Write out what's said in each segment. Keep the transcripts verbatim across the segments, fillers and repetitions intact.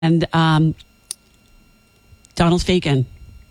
and um, Donald Fagen.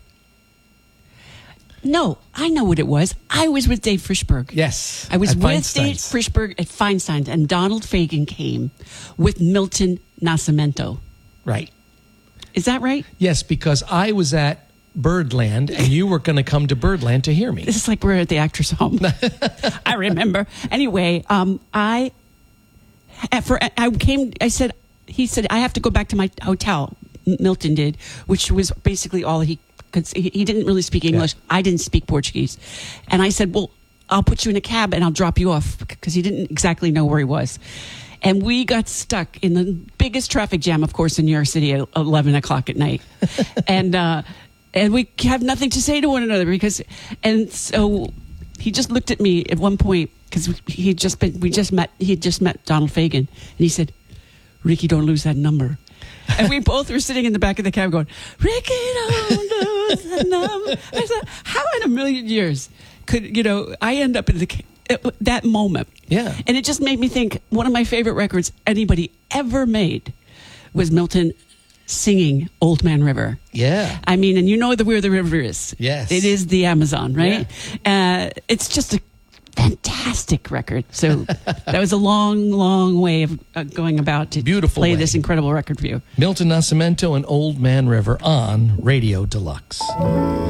No, I know what it was. I was with Dave Frischberg. Yes. I was at with Feinstein's. Dave Frischberg at Feinstein's, and Donald Fagen came with Milton Nascimento. Right. Is that right? Yes, because I was at Birdland, and you were going to come to Birdland to hear me. This is like we're at the actor's home. I remember. Anyway, um, I, for, I came, I said, he said, I have to go back to my hotel. Milton did, which was basically all he could. He, he didn't really speak English. Yeah. I didn't speak Portuguese. And I said, well, I'll put you in a cab and I'll drop you off, because he didn't exactly know where he was. And we got stuck in the biggest traffic jam, of course, in New York City at eleven o'clock at night. and, uh, and we have nothing to say to one another because, and so he just looked at me at one point, because he just been, we just met, he had just met Donald Fagen, and he said, Ricky, don't lose that number. And we both were sitting in the back of the cab going, Ricky, don't lose that number. I said, how in a million years could, you know, I end up in the, that moment. Yeah. And it just made me think, one of my favorite records anybody ever made was Milton singing Old Man River. Yeah. I mean, and you know the where the river is. Yes. It is the Amazon, right? Yeah. Uh, it's just a fantastic record. So that was a long, long way of uh, going about to Beautiful play way. this incredible record for you. Milton Nascimento and Old Man River on Radio Deluxe.